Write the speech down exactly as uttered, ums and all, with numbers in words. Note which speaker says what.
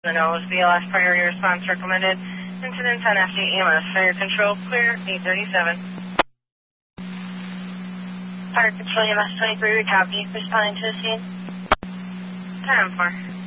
Speaker 1: Manoa was B L S priority response recommended. Incident ten F D E M S. Fire control clear, eight thirty-seven. Fire control E M S twenty-three, we copy. Responding to the scene. ten four.